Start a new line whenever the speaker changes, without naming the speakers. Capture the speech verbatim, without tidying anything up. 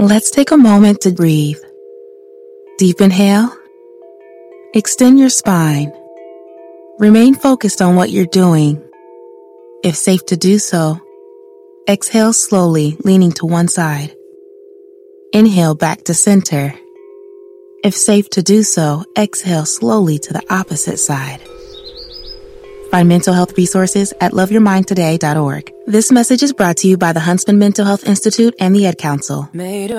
Let's take a moment to breathe. Deep inhale. Extend your spine. Remain focused on what you're doing. If safe to do so, exhale slowly, leaning to one side. Inhale back to center. If safe to do so, exhale slowly to the opposite side. Find mental health resources at love your mind today dot org. This message is brought to you by the Huntsman Mental Health Institute and the Ad Council. Made